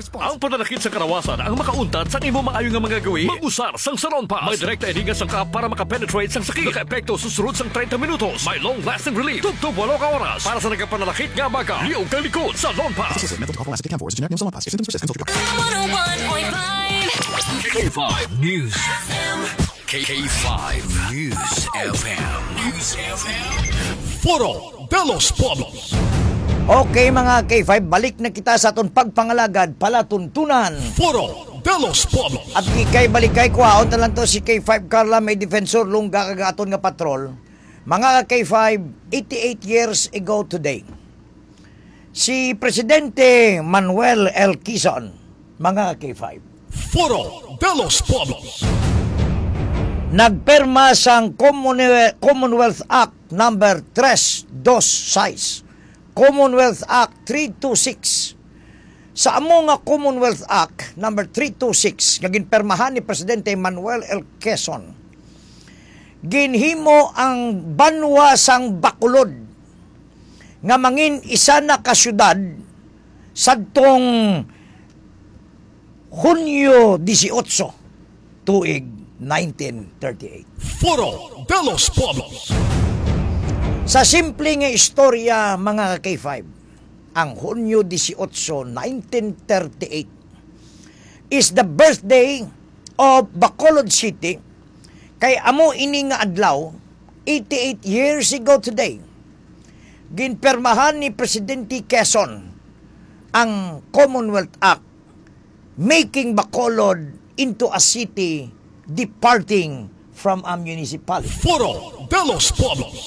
Ang pananakit sa karawasan ang makauntat sa imo maayo nga mga gawi. Mag-usar sang saron pass. May direkta edinga sang ka para makapenetrate sang sakit. Naka-epekto susunod sang 30 minutos. May long-lasting relief. Tugtog 8 ka oras. Para sa nagkapananakit nga baga. Liog kang likod sa Salon Pass. K5 News. K5 News FM. News FM. Foro de los Pueblos. Okay mga K5, balik na kita sa aton pagpangalagad palatuntunan. Foro de los Pueblos. At kay balikay kuhaon na lang to si K5 Carla, may defensor lungga kagaton nga patrol. Mga K5, 88 years ago today, si Presidente Manuel L. Quezon, mga K5, Foro de los Pueblos, nagperma sang Commonwealth Act number 326, Commonwealth Act 326. Sa amo nga Commonwealth Act number 326 nga ginpermahan ni Presidente Manuel L. Quezon, ginhimo ang banwa sang Bacolod nga mangin isa na ka syudad sadtong Hunyo 18 tuig 1938. Foro de los Pueblos. Sa simple nga istorya mga K5, ang Hunyo 18, 1938 is the birthday of Bacolod City. Kay amo ini nga adlaw, 88 years ago today, ginpermahan ni Presidente Quezon ang Commonwealth Act making Bacolod into a city departing from a municipality. Foro de los Pueblos.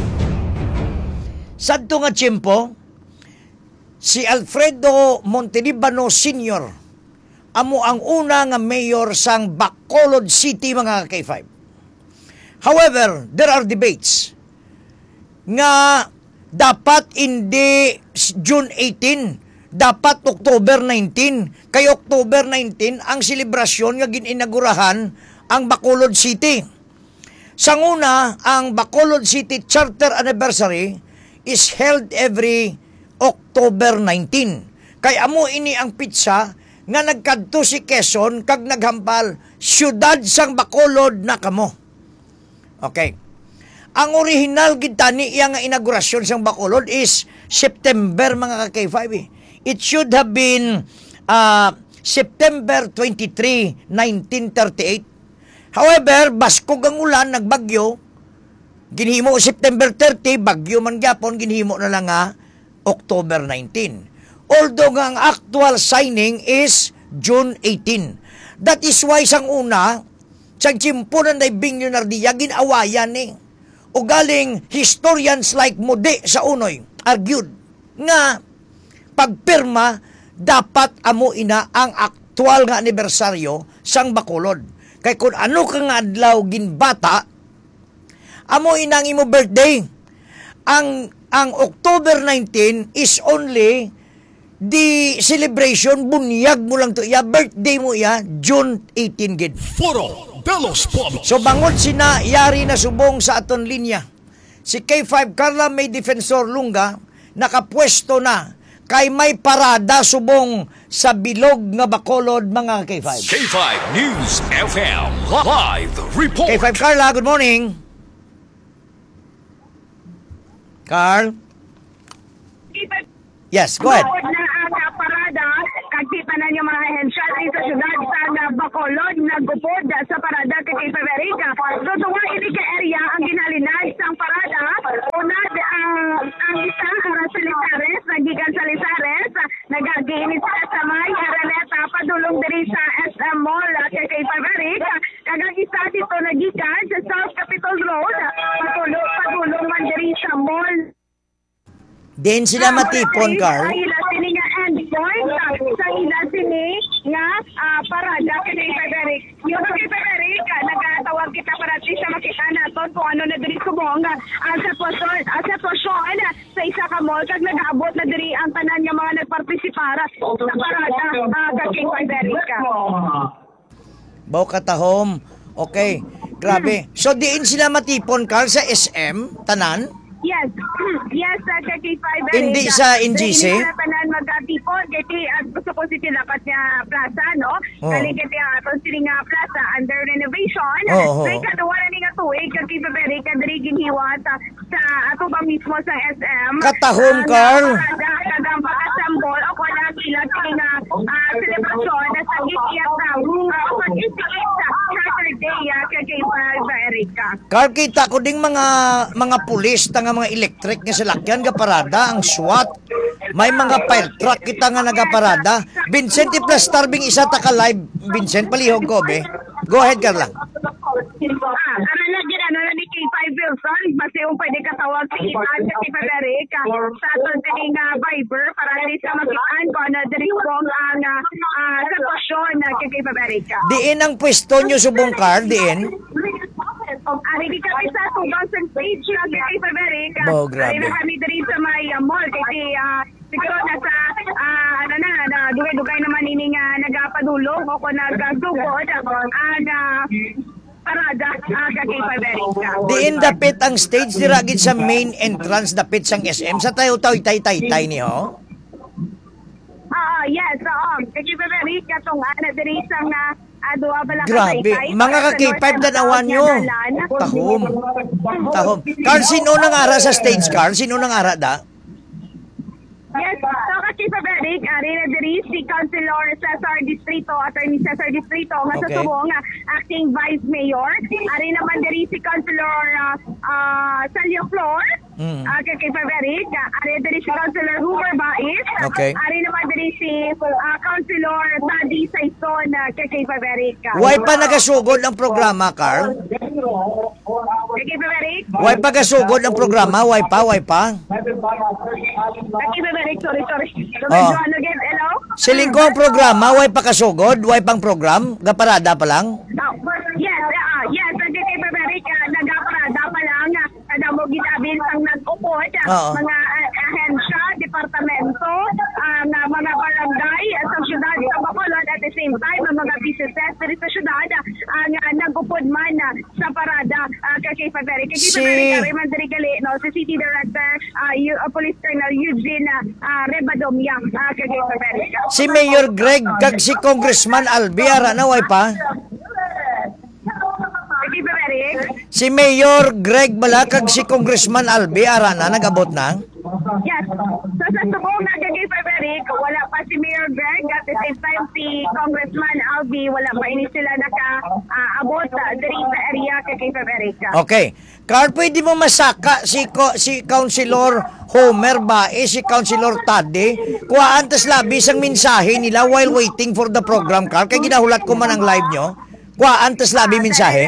Sadto nga tiyempo, si Alfredo Montelibano Sr. amo ang una nga mayor sang Bacolod City mga K5. However, there are debates nga dapat hindi June 18, dapat October 19. Kay October 19 ang selebrasyon nga gininagurahan ang Bacolod City. Sanguna, ang Bacolod City Charter Anniversary is held every October 19. Kay amo ini ang pitsa nga nagkadto si Quezon kag naghampal syudad sang Bacolod na kamo. Okay. Ang original gitani iya nga inaugurasyon sang Bacolod is September mga K5. It should have been September 23, 1938. However, baskog ang ulan, nagbagyo, ginhimo September 30, bagyo man gyapon, ginhimo na lang nga October 19. Although nga ang actual signing is June 18. That is why sang una, sang chimpunan na Bing Leonardia, ginawayan ni. O galing historians like Mode sa unoy, argued nga pagpirma dapat amo ina ang aktual nga anibersaryo sang Bacolod. Kay kung ano ka nga adlaw ginbata, amo inang imo birthday. Ang October 19 is only the celebration, bunyag mo lang to iya, birthday mo iya, June 18 gid. Foro de los Pueblos. So bangod sina, yari na subong sa aton linya. Si K5 Carla may defensor lungga, nakapwesto na, kay may parada subong sa bilog nga Bacolod mga K5. K5 News FM Live Report. K5 Carla, good morning. Carl? Yes, go ahead. Na parada, kagtipanan yung mga hensyal sa syudad sa Bacolod, nagupod sa parada kay Federica. So, tuwa ini ka area ang ginalinag sang parada. Unad ang isang aras sa Lizares, nagigan sa Lizares, nagaginit sa may Araneta, padulong diri sa SM Mall kay Federica. Kagang isa dito nagikan sa South Capitol Road, padulong man diri sa mall. Din sila matipon, Carl. Sa ila sini nga endpoint, sa ila sini nga parada kay Frederick. Yung kay Frederick, nagatawag kita para siya makita naton kung ano na diri subong ang sitwasyon sa isa ka mall kag nag-abot na diri ang tanan nga mga nagpartisipara sa parada kay Frederick. Baw katahom. Okay, grabe. So diin sila matipon, Carl, sa SM, tanan? Yes. Yes, kay K5. Hindi sa NGC? Hindi na tanan magkatipon. Kaya gusto ko si dapat niya plaza, no? Kali kaya aton sila nga plaza under renovation. Kaya kadawalan ni nga tuig, kay K5 kadiri ginhiwat sa ato ba mismo sa SM. Katahom, Carl. Kadang pakasambol o kung nakilat nga celebration na sa iiyak na pag-iiyak sa Saturday kay K5 Erika. Carl, kita ko ding mga pulis nga mga electric nga salakyan nga parada ang SWAT. May mga fire truck kita nga nagaparada. Vincent, plus starbing isa ta ka live. Vincent, palihog ko be. Go ahead, Carla. Ano na ni K5 Wilson, basta yung pwede katawag si Ian sa K5 sa aton kaning Viber para at sa makitaan ko na diri kong ang sitwasyon na kay K5 Diin ang pwesto nyo subong, Carl, diin. Ari kami sa tugang sa stage na kay Faberica. Oh, grabe. Ari na kami diri sa may mall kasi siguro nasa dugay-dugay naman ini nga nagapadulong o kung nagasugod ang parada kay Faberica. Diin dapit ang stage diragid sa main entrance dapit sang SM sa tayo-tayo tay-tay niyo. Yes, kay Faberica tong diri sang grabe, mga ka-K5 danawan nyo. Tahom. Carl, sino nang ara sa stage, Carl? Sino nang ara da? Yes, so kasi sa Beric, ari na diri si Councilor Cesar Distrito, Attorney Cesar Distrito, nga sa subong acting Vice Mayor. Ari naman diri si Councilor Salio Flor, kay Beric. Ari diri si Councilor Hoover Bais. Ari naman diri si Councilor Tadi Saison, kay Beric. Why pa nagasugod ang programa, Carl? Kay Beric? Why pa gasugod ang programa? Why pa? Kay Beric, sorry. Hello? Siling ko ang programa, why pa kasugod? Why pang program? Gaparada pa lang? Yes, kay Beric, nagaparada pa lang. Kada mo ginabil ang nag-upod, mga ahensya, departamento, mga barangay sa syudad sa Bacolod, at the same time, mga businesses dito sa syudad, nag-upod man sa parada kay Beric. Kay Beric, Raymond Rigali, si City Director, Police Colonel Eugene Rebadomia, kay Beric. Si Mayor Greg, kag si Congressman Albi, ara na, why pa? Si Mayor Greg Balakag, si Congressman Albi, ara na, nag-abot na? Yes. So sa subong na kay Feberic, wala pa si Mayor Greg, at the same time si Congressman Albi, wala pa ini sila naka-abot diri sa area kay Feberic. Okay. Carl, pwede mo masaka si Councilor Homer si Councilor Tade, kuhaan tas labis ang mensahe nila while waiting for the program, Carl. Kaya ginahulat ko man ang live nyo. Kuhaan tas labi mensahe.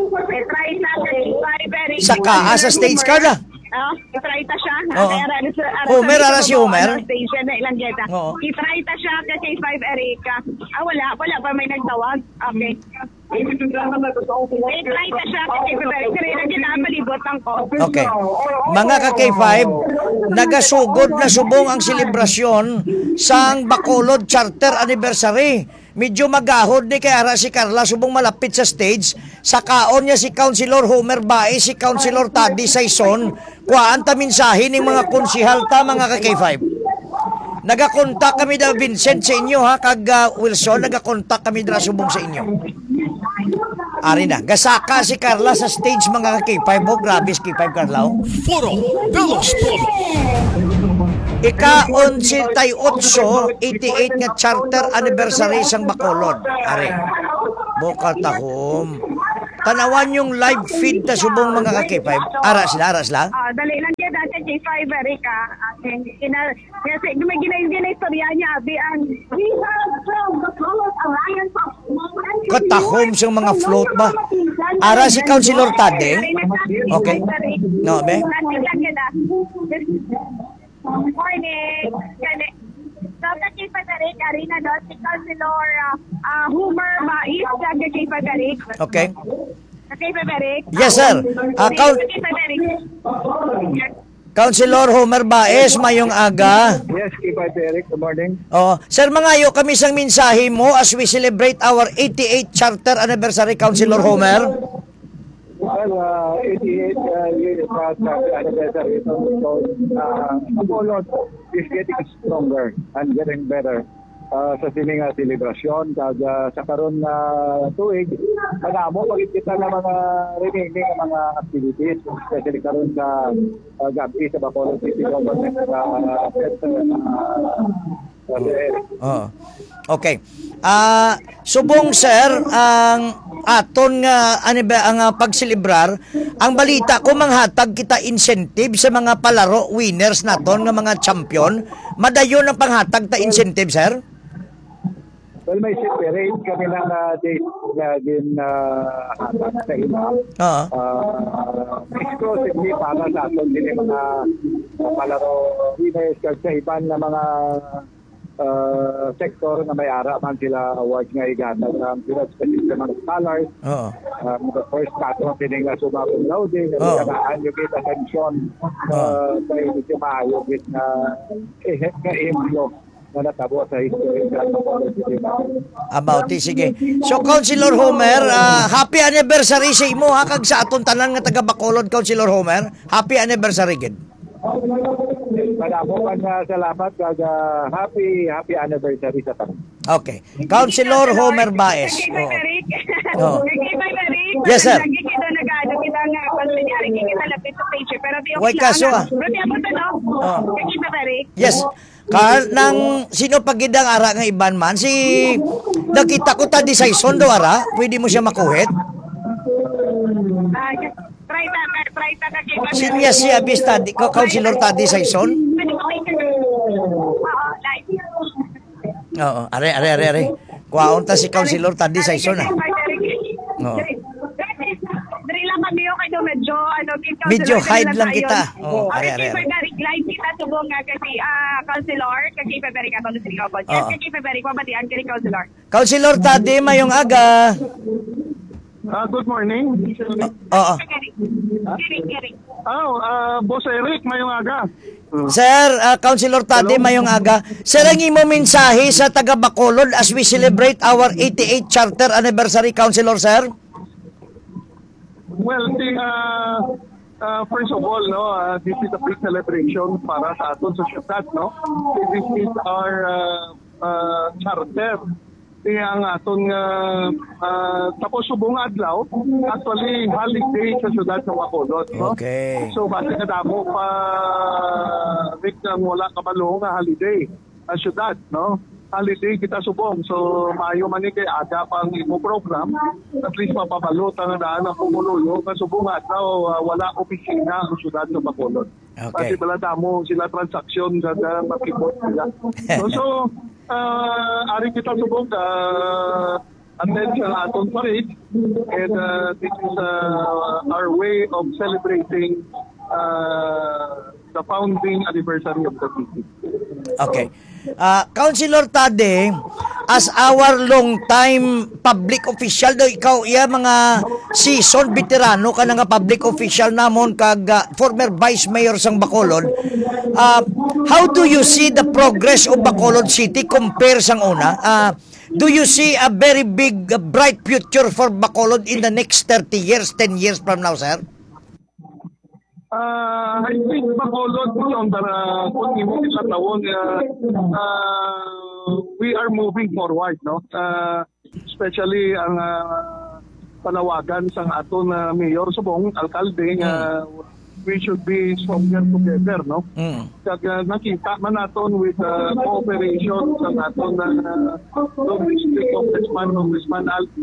Saka sa stage, Carl, Itraita siya. Homer, ara si Homer. Itraita siya kay 5 Erika. Wala pa may nagtawag. Okay. Itraita siya kay 5 Erika. Okay. Mga ka-K5, nagasugod na subong ang selebrasyon sang Bacolod Charter Anniversary. Medyo magahod ni kay ara si Carla subong malapit sa stage. Sa kaon niya si Councilor Homer Bae, si Councilor Tadi Saison, kuhaan ta mensahe ning mga konsihal ta, mga ka-K5. Nagakontak kami da Vincent sa inyo, kag Wilson, nagakontak kami da subong sa inyo. Ari na, gasaka si Carla sa stage, mga ka-K5. Grabe si K5, Carla. Foro de los Toros. Ika-88 nga charter anniversary sang Bacolod. Are. Boka tahom. Tanawan yung live feed ta subong mga ka-K5. Ara sila. Dali lang yan dati K5 Erika. Kasi may gina-istorya niya abi ang katahom siyang mga float ba? Ara si Councilor Tade. Okay. No, be? Morning. Dapat kay Pagarik, arena doon si Councilor Homer Mais, kay Pagarik. Okay. Kay Pagarik. Yes, sir. Councilor Homer Baes, mayong aga. Yes, kay Pagarik. Good morning. Sir, mangayo kami sang mensahe mo as we celebrate our 88th charter anniversary, Councilor Homer. Well, 88 years past anniversary. So, Bacolod is getting stronger and getting better sa sining celebration. Kag sa karon na tuig, kanamo pagkita ng mga remaining mga activities, especially karon sa gabi sa Bacolod City Government Okay. Subong sir ang aton nga ang pagselebrar, ang balita ko manghatag kita incentive sa mga palaro winners naton nga mga champion. Madayon ang panghatag ta incentive sir? Well, may separate kami ng days na din hatag sa iba. Exclusively para sa aton din mga palaro winners kag sa iban na mga sektor na may ara man sila awards nga igatag sila specific sa mga scholars. The first patron din nga sumabong laude na kanaan yung kita attention sa ito maayo na ehemplo na natabo sa history ng about it, sige. So, Councilor Homer, happy anniversary sa imo ha, kag sa aton tanan nga taga Bacolod, Councilor Homer. Happy anniversary gid. Madamo pa salamat kag happy anniversary sa tanan. Okay. Councilor Homer Baez. Yes, sir. Why kaso Yes. Carl, nang sino pagidang ara nga iban man, si nakita ko tadi sa ison do ara, pwede mo siya makuhit? Try ta na Sinya si Abis tadi, Councilor tadi sa ison? Oo, are. Kuwaon ta si Councilor tadi sa ison ah. Oo. Medyo hide lang kita. Oh, are. Live kita subong nga kasi Councilor, kasi February ka to sa Cabo. Yes, kasi February ko batian kay Councilor. Councilor tadi mayong aga. Good morning. Oo. Boss Eric, mayong aga. Sir, Councilor Tade, mayong aga. Sir, ang imo mensahe sa taga Bacolod as we celebrate our 88th charter anniversary, Councilor, sir? Well, first of all, this is a big celebration para sa aton sa syudad, no? This is our charter. Ang aton tapos subong adlaw, actually holiday sa syudad ng Bacolod, no? Okay. So base na damo pa wala kabalo nga holiday sa syudad, no? Holiday kita subong. So maayo man ni kay aga pang imo program, at least mapabalot ang daan ng pumuluyo nga subong adlaw wala opisina ang syudad ng Bacolod. Okay. Kasi bala damo sila transaksyon sa makipot sila. So ari kita subong attention aton parade, and this is our way of celebrating the founding anniversary of the city. Okay. Councilor Tade, as our long-time public official, do ikaw iya mga season veterano ka nga public official namon kag former vice mayor sang Bacolod. How do you see the progress of Bacolod City compare sang una? Do you see a very big, bright future for Bacolod in the next 30 years, 10 years from now, sir? I think Bacolod on the continuing sa tawon, we are moving forward, no? Especially ang panawagan sa aton mayor subong alkalde nga we should be stronger together, no? Kag nakita man naton with cooperation sa aton district congressman Alpi,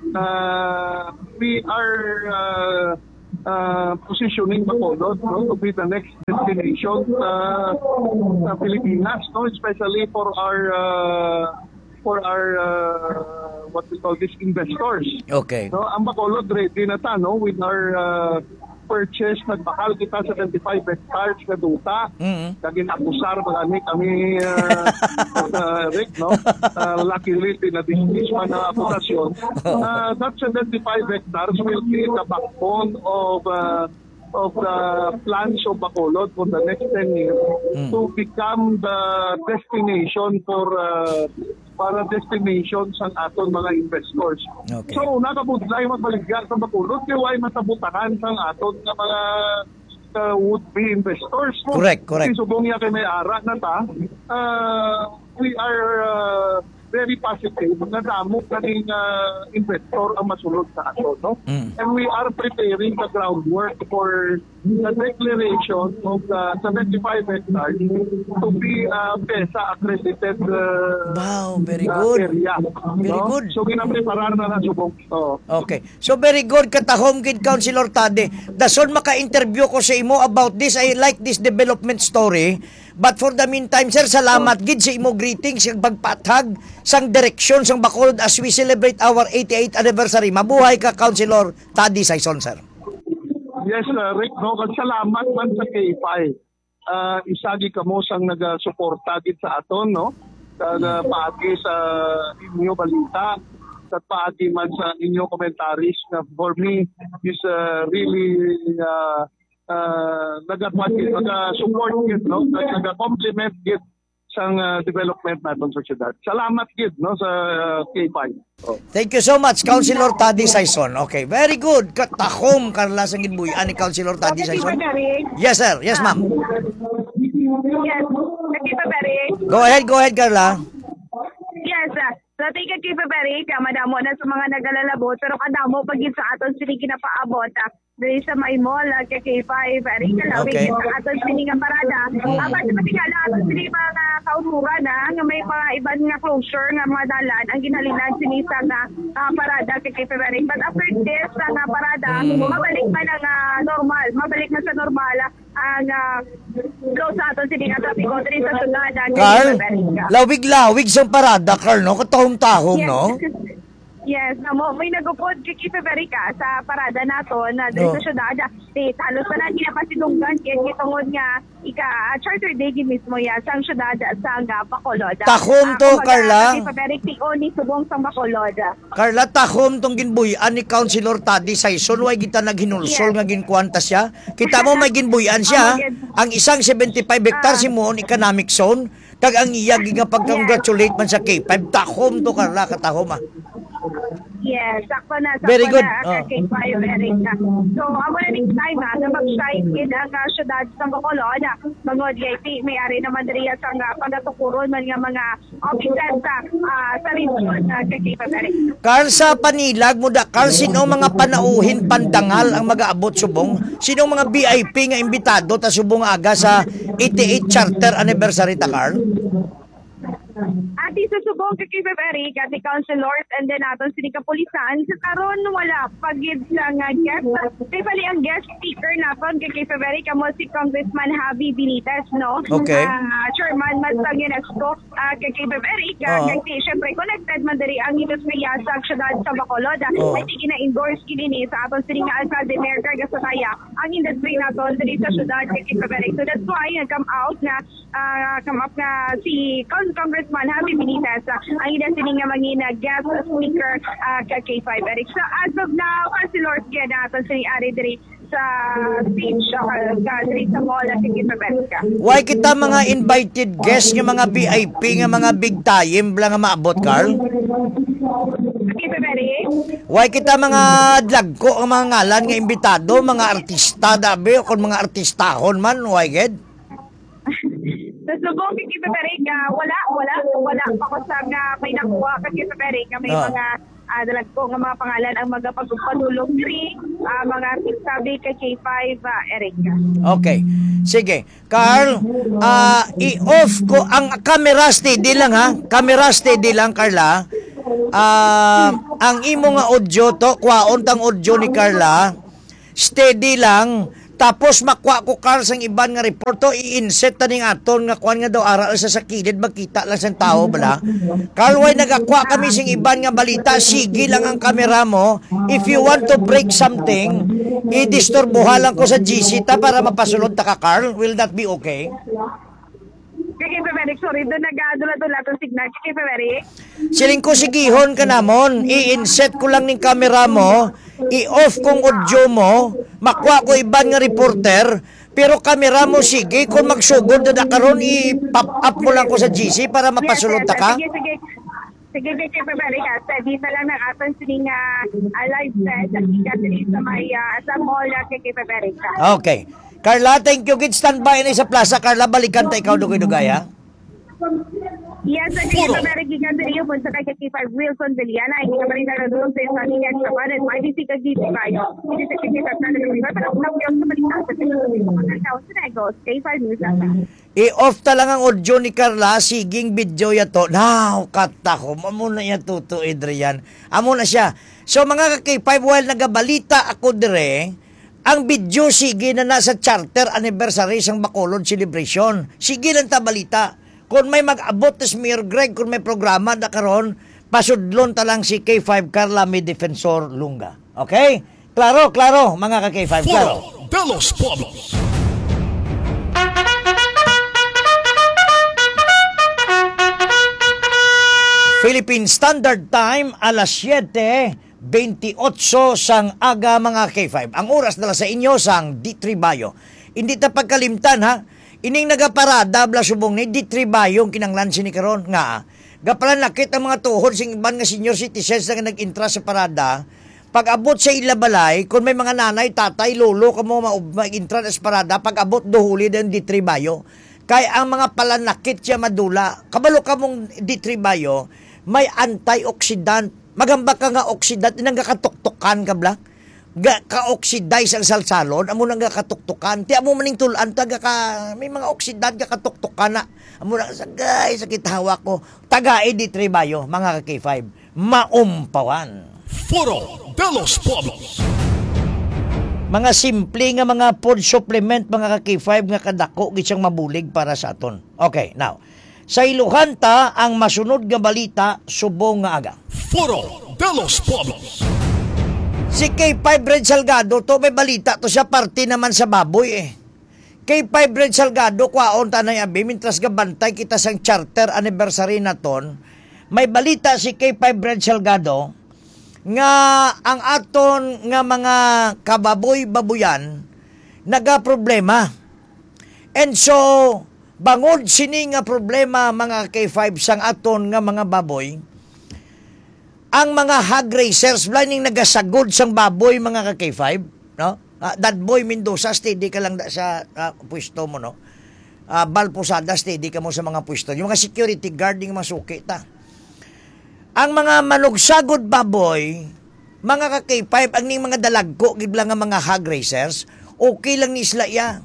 we are positioning Bacolod, no, to be the next destination sa Pilipinas, no, especially for our what we call these investors. Okay. No, ang Bacolod ready na ta, no, with our purchase, nagbakal kita 75 hectares na duta. Kagin akusar marami kami Rick, no? Luckily pinadismiss man ang akusasyon. That 75 hectares will be the backbone of the plans of Bacolod for the next 10 years to become the destination for para destination sa aton mga investors. Okay. So nakabudlay magbaligya sa Bacolod kay way masabutakan sa aton nga mga would-be investors. Correct. Subong niya kay may ara na ta. We are very positive na damo kaning investor ang masulod sa ato, no? And we are preparing the groundwork for the declaration of the 75 hectares to be PESA accredited Wow, very good. area. Very good. So ginapreparar na subong. Okay. So very good katahom gid Councilor Tade. Dason maka-interview ko sa imo about this. I like this development story. But for the meantime, sir, salamat gid sa imo greetings sa pagpatag sang direksyon sang Bacolod as we celebrate our 88th anniversary. Mabuhay ka, Councilor Tade Saison, sir. Yes, Rick, no, salamat man sa K5. Isagi kamo sang nagasuporta gid sa aton, no? Paagi sa inyo balita, at paagi man sa inyo commentaries na for me is really nag-support gid, no? Nag-compliment gid sang development natin sa syudad. Salamat gid, no, sa K5. Thank you so much, Councilor Tade Saison. Okay, very good. Katahom Carla sang ginbuy ani Councilor Tade Saison. Yes, sir. Yes, ma'am. Yes. Thank you, Feberic. Go ahead, Carla. Yes, so thank you, Feberic. Madamo na sa mga nagalalabot, pero kadamo pag sa aton sila ginapaabot. Dahil sa may mall, kay K5, Eric, kalawin sa aton sila nga parada. Apat sa patigala, aton sila mga kauturan nga may mga ibang nga closure nga mga dalan, ang ginalinan sinisa nga parada kay K5, Eric. But after this, nga parada, mabalik pa na normal. Mabalik na sa normal ang flow sa aton sila nga trapiko dito sa sunod. Carl, lawig-lawig sang parada, Carl, no? Katahom-tahom, no? Yes, may nagupod kay Feberica sa parada nato na dito sa syudad. Halos pa na ginapasidunggan kaya kitungod nga charter day mismo ya sa syudad sa Bacolod. Tahom to, Carla. Kay Feberica ni subong sa Bacolod. Carla, tahom tong ginbuyan ni Councilor Tade Saison. Way kita naghinulsol nga ginkwanta siya. Kita mo may ginbuyan siya. Ang isang 75 hectares Simon economic zone. Kag ang iya nga pag-congratulate man sa K5. Tahom to, Carla, katahom Yes, sakto na. Very good. Kay Feberica. So, amo na next time na mag-shine in ang syudad sa Bacolod. Mangod kay may-ari naman diri sa pagatukuron man nga mga offices sa region kay Feberica. Carl, sa panilag mo da, Carl, sino mga panauhin pandangal ang mag-aabot subong? Sino mga VIP nga imbitado ta subong aga sa 88 charter anniversary ta, Carl? Ati sa subong kay Feberica, si councilors and then aton sini kapulisan sa karon wala pagid sa nga guest. Pali ang guest speaker naton kay Feberica mo si Congressman Javi Benitez, no? Okay. Chairman man sa UNESCO kay Feberica. Kay syempre connected man diri ang industriya sa syudad sa Bacolod. Ay gina-endorse kini sa aton sini nga alcalde Mayor Carga Sataya ang industry naton diri sa syudad kay Feberica. So that's why come up na si Congressman Javi Benitez ang ina sini nga mangina guest speaker kay K5 Eric. So as of now, councilors kaya natin sini ari diri sa speech diri sa mall at kay Feberica. Why kita mga invited guests nga mga VIP nga mga big time lang nga maabot, Carl? Kay Feberica? Why kita mga dlagko ang mga ngalan nga imbitado, mga artista dabi o kung mga artistahon man, why ged? Sa subong kay Feberica, wala pa ko sa may nakuha kay Feberica, may mga dalag ko nga mga pangalan ang magapagpadulong diri mga artista kay K5 Erica. Okay. Sige. Carl, i-off ko ang camera steady lang ha. Camera steady lang, Carla. Ang imo nga audio to, kwaon tang audio ni Carla. Steady lang. Tapos makwa ko, Carl, sang iban nga report to, i-inset ta ning aton nga kuan nga daw aral sa sakilid, magkita lang sang tao bala. Carl, way nagakwa kami sing iban nga balita, sige lang ang kamera mo. If you want to break something, i-disturbuha lang ko sa GC ta para mapasulod ta ka, Carl. Will that be okay? Kay Feberica, sorry, doon nag-adula-dula itong signal. Kay Feberica? Siling ko sigihon ka namon, i-inset ko lang ning kamera mo, i-off kong audio mo, makwa ko iban nga reporter, Pero kamera mo, sige, kung magsugod na karon i-pop up mo lang ko sa GC para mapasulod ta ka. Sige, kay Pabarika. Dito lang ng aton sining live set sa may sa mall kay Pabarika. Okay. Carla, thank you. Gid standby na sa plaza. Carla, balikan ta ikaw dugay-dugay, ha? Yes, kay Pabarika gikan sa iyo punta kay K5 Wilson Villana. Hindi ka rin na doon sa Santiago sa Pared. May di ka dito kayo. Hindi sa kanya sa lugar para kung yung sa balikan sa K5 Wilson. I-off ta lang ang audio ni Carla, siging video ya to. Now, kata ko, mamuna ya tuto, Adrian. Amo na siya. So, mga ka-K5, while nagabalita ako dire, ang video sige na nasa charter anniversary sang Bacolod celebration. Sige lang ta balita. Kung may mag-abot tas Mayor Greg, kung may programa na karon, pasudlon ta lang si K5 Carla may Defensor Lunga. Okay? Klaro, mga ka-K5, klaro. De Los Pueblos. Philippine Standard Time, alas 7:28 sang aga mga K5. Ang oras nila sa inyo sang D3 Bayo. Hindi ta pagkalimtan ha. Ining nagaparada bla subong ni D3 Bayo kinanglan sini karon nga. Gapalan nakit ang mga tuhod sing iban nga senior citizens nga nag-intra sa parada. Pag-abot sa ilabalay, kung may mga nanay, tatay, lolo kamo mag-intra sa parada, pag-abot duhuli din D3 Bayo. Kaya ang mga palanakit siya madula. Kabalo ka mong D3 Bayo, may antioxidant. Magamba ka nga oxidant, inang katuktukan ka bla. Ka-oxidize ang salsalon, amo nang katuktukan. Ti amo maning tulan taga ka may mga oxidant ka katuktukan na. Amo nang sagay sakit hawak ko. Taga D3 Bayo, mga ka-K5. Maumpawan. Foro de los Pueblos. Mga simple nga mga food supplement mga ka-K5 nga kadako gid siyang mabulig para sa aton. Okay, now. Sa iluhan ta ang masunod nga balita subong nga aga. Foro de los Pueblos. Si K5 Red Salgado to may balita to siya parte naman sa baboy eh. K5 Red Salgado kwaon ta na abi mintras gabantay kita sang charter anniversary naton. May balita si K5 Red Salgado nga ang aton nga mga kababoy-babuyan naga problema. And so bangod sini nga problema mga K5 sang aton nga mga baboy, ang mga hog racers blining nagasagod sang baboy mga K5, no? That boy Mendoza steady ka lang sa pwesto mo, no? Balposada steady ka mo sa mga pwesto. Yung mga security guard ng masuki ta. Ang mga manugsagod baboy, mga K5, ang ning mga dalagko gibla nga mga hog racers, okay lang ni isla ya.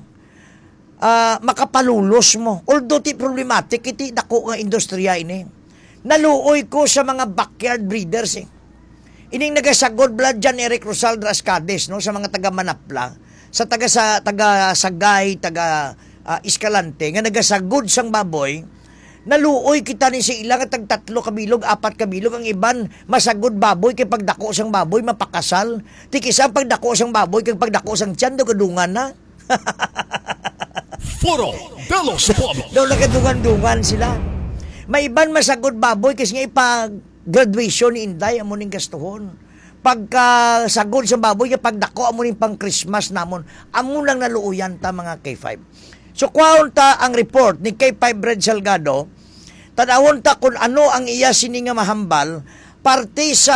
Makapalulos mo. Although ti problematic iti dako nga industriya ini. Naluoy ko sa mga backyard breeders eh. Ining nagasagod blood John Eric Rosal Drascades no sa mga taga Manapla, sa taga Sagay, taga Escalante nga nagasagod sang baboy. Naluoy kita ni sa ilang tag 3 kabilog, 4 kabilog ang iban masagod baboy kay pagdako sang baboy mapakasal. Ti kisang pagdako sang baboy kay pagdako sang tiyan do kadungan na. Foro de los Pueblos. Daw nakadungan-dungan sila. May iban masagod baboy kasi nga ipag-graduation ni Inday amo ning gastuhon. Pagka sagod sa baboy nga pagdako amo ning pang Christmas namon. Amo nang naluuyan ta mga K5. So kwaon ta ang report ni K5 Red Salgado. Tadawon ta kung ano ang iya sini nga mahambal parte sa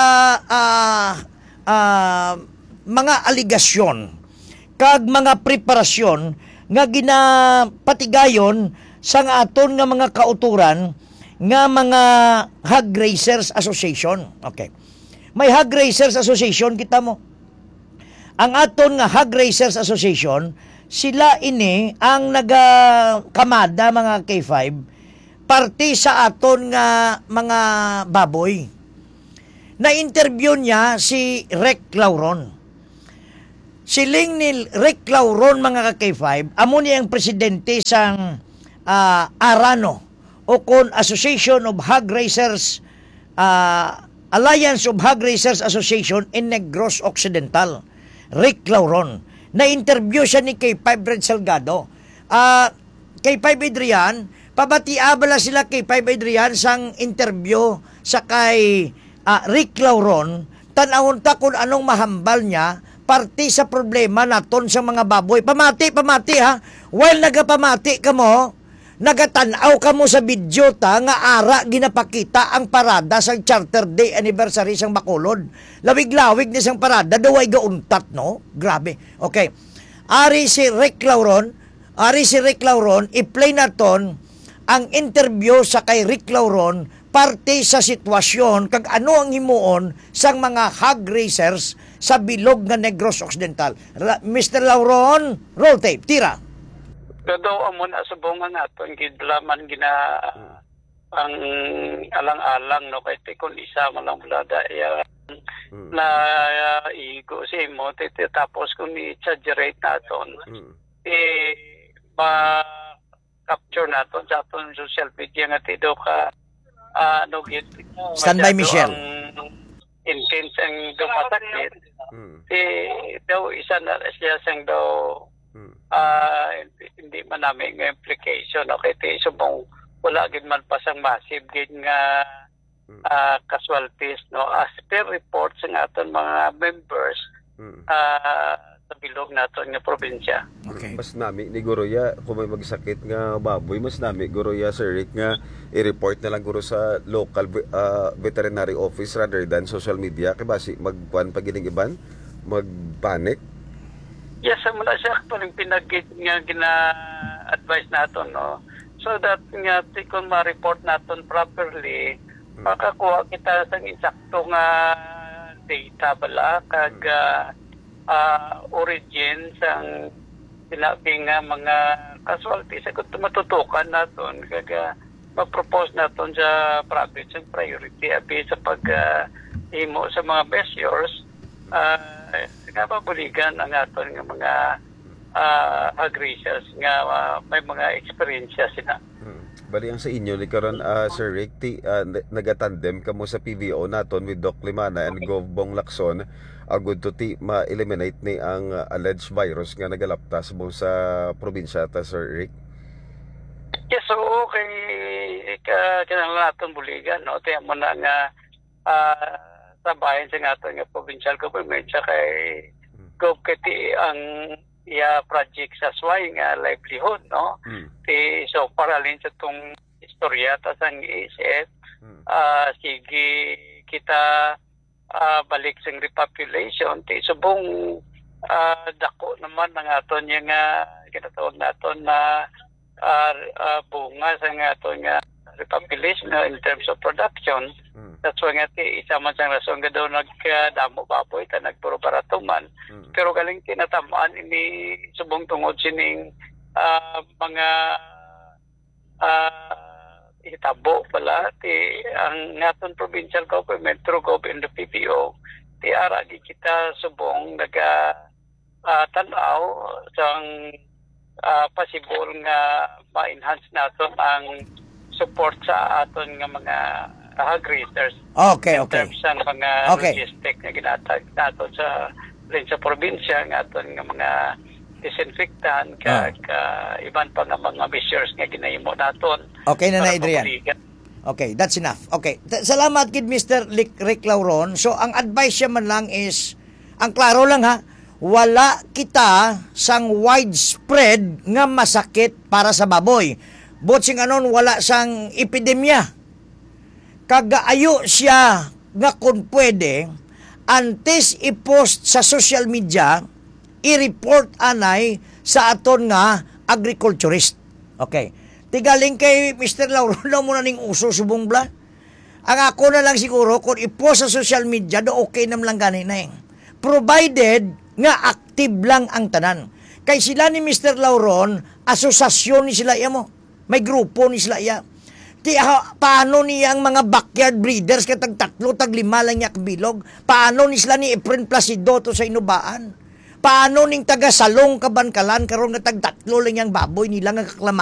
mga aligasyon kag mga preparasyon nga ginapatigayon sa aton nga mga kauturan nga mga Hog Racers Association. Okay. May Hog Racers Association kita mo. Ang aton nga Hog Racers Association, sila ini ang nagakamada mga K5 parte sa aton nga mga baboy. Na-interview niya si Rec Lauron. Siling ni Rec Lauron mga K5, amo niya ang presidente sang Arano o kon Association of Hog Racers Alliance of Hog Racers Association in Negros Occidental. Rec Lauron. Na-interview siya ni K5 Red Salgado. K5 Adrian, pabatiabala sila K5 Adrian sang interview sa kay Rick Lauron, tanawon ta kung anong mahambal niya parte sa problema naton sa mga baboy. Pamati ha. While nagapamati ka mo, nagatanaw ka mo sa video ta nga ara ginapakita ang parada sa Charter Day anniversary sang Bacolod. Lawig-lawig ni sang parada, daway gauntat, no? Grabe. Okay. Ari si Rick Lauron, i-play naton ang interview sa kay Rick Lauron parte sa sitwasyon kag ano ang himuon sang mga hog racers sa bilog nga Negros Occidental. Mr. Lauron, roll tape, tira. Pero amo na subong nga aton gidlaman gina ang alang-alang no kay kun isa man lang bulada ya na igo si mo tapos kung i-exaggerate naton ma-capture naton sa aton social media nga tido ka ano gid Standby Michelle. Intense ang dumatakit. Daw isa na siya sang daw hindi man namin nga implication okay ti subong wala gid man pasang massive gid nga casualties no as per reports ng aton mga members sa bilog naton nga probinsya. Okay. Mas nami ni Goroya kung may magsakit nga baboy, mas nami Goroya Sir Rick nga i-report na lang guro sa local veterinary office rather than social media kay basi magkuan pagining iban magpanic. Yes, muna siya paling pinagit nga gina-advise naton no so that nga kung ma-report naton properly makakuha kita sa insakto nga data bala kag origin sang sinabi nga mga casualties kung matutukan naton kag mag-propose naton sa province ang priority abi sa pag-himo sa mga measures nga pabuligan ang aton nga mga agrarians nga may mga experience sila. Bali ang sa inyo ni karon Sir Rick nagatandem kamo sa PVO naton with Doc Limana and Gov Bong Lacson agud to ma-eliminate ni ang alleged virus nga nagalaptas mo sa probinsya ta Sir Rick. Yes, so kay kinahanglan naton buligan no tiya mo na nga sa bayan sa aton nga provincial government sa kay Gov kiti ang project sa sway nga livelihood no so paralin sa tong istorya ta sang isip sige kita balik sang repopulation ti subong dako naman ang aton nga kinatawag naton na bunga sa aton nga repopulation in terms of production. That's why nga isa man sang rason nga daw nagdamo baboy ta nagpuro baratuman. Pero galing tinatamaan ini subong tungod sining mga itabo pala ti ang naton provincial government through government the PPO ti ara di kita subong naga tanaw sang possible nga ma-enhance naton ang support sa aton nga mga agricultors. Okay. In terms ng mga logistic na ginatag naton sa probinsya nga aton nga mga disinfectant kag iban pa nga mga measures nga ginahimo naton. Okay na Adrian. Okay, that's enough. Okay. Salamat kid Mr. Rick Lauron. So ang advice siya man lang is ang klaro lang ha, wala kita sang widespread nga masakit para sa baboy. Botsing anon wala sang epidemya. Kagaayo siya nga kung pwede antes i-post sa social media i-report anay sa aton nga agriculturist. Okay. Tigaling kay Mr. Lauro na muna ning uso subong bla. Ang ako na lang siguro kung i-post sa social media do okay nam lang ganin na provided nga active lang ang tanan. Kay sila ni Mr. Lauron asosasyon ni sila iya mo. May grupo ni sila iya. Paano niyang mga backyard breeders katag 3, tag 5 lang niya kabilog? Paano ni sila ni Efren Placido to sa Inubaan? Paano ning taga Salong Kabankalan karon nga tag 3 lang yang baboy nila nga kaklama?